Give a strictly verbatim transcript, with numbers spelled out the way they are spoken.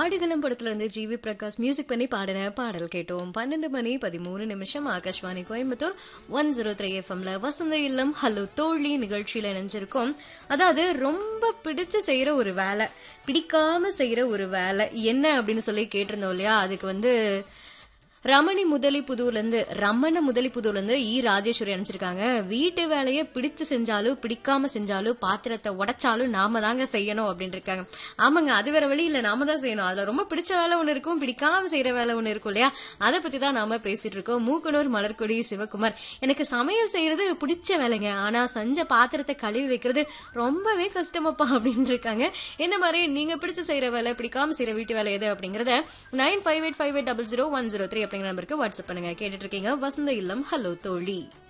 ஆடுகளம் படத்துல இருந்து GV Prakash music பண்ணி பாடின பாடல் கேட்டோம். பன்னெண்டு மணி பதிமூணு நிமிஷம் Akashvani Coimbatore one zero three எஃப்எம்ல வசந்த இல்லம் ஹலோ தோழி நிகழ்ச்சியில இணைஞ்சிருக்கோம். அதாவது ரொம்ப பிடிச்சு செய்யற ஒரு வேலை, பிடிக்காம செய்யற ஒரு வேலை என்ன அப்படின்னு சொல்லி கேட்டிருந்தோம் இல்லையா? அதுக்கு வந்து ரமணி முதலிப்புதூர்ல இருந்து ரமண முதலிப்புதூர்ல இருந்து இ ராஜேஸ்வரி அனுப்பிச்சிருக்காங்க. வீட்டு வேலையை பிடிச்சு செஞ்சாலும் பிடிக்காம செஞ்சாலும் பாத்திரத்தை உடைச்சாலும் நாம தாங்க செய்யணும் அப்படின்னு இருக்காங்க. ஆமாங்க, அது வேற வழி இல்ல, நாம தான் செய்யணும். அதுல ரொம்ப பிடிச்ச வேலை ஒண்ணு இருக்கும், பிடிக்காம செய்யற வேலை ஒண்ணு இருக்கும் இல்லையா? அதை பத்தி தான் நாம பேசிட்டு இருக்கோம். மூக்கனூர் மலர்கொடி சிவகுமார், எனக்கு சமையல் செய்யறது பிடிச்ச வேலைங்க, ஆனா செஞ்ச பாத்திரத்தை கழுவி வைக்கிறது ரொம்பவே கஷ்டமாப்பா அப்படின்னு இருக்காங்க. இந்த மாதிரி நீங்க பிடிச்சு செய்யற வேலை, பிடிக்காம செய்யற வீட்டு வேலை எது அப்படிங்கறத nine five eight five eight double zero one zero three அப்படிங்கிற நம்பருக்கு வாட்ஸ்அப் பண்ணுங்க. கேட்டுட்டு இருக்கீங்க வசந்த இல்லம் ஹலோ தோழி.